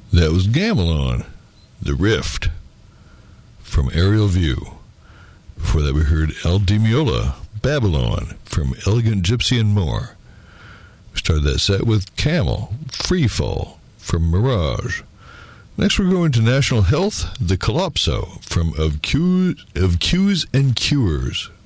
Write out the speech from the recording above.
That was Gamelon, The Rift, from Aerial View. Before that we heard El Di Meola, Babylon, from Elegant Gypsy and More. We started that set with Camel, Free Fall, from Mirage. Next we're going to National Health, The Calypso, from Of Cues and Cures.